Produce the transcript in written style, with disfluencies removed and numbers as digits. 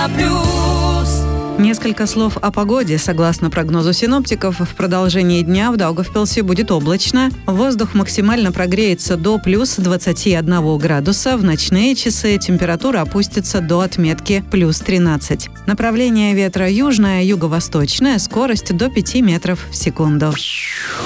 Несколько слов о погоде. Согласно прогнозу синоптиков, в продолжении дня в Даугавпилсе будет облачно. Воздух максимально прогреется до плюс 21 градуса. В ночные часы температура опустится до отметки плюс 13. Направление ветра южное, юго-восточное, скорость до 5 метров в секунду.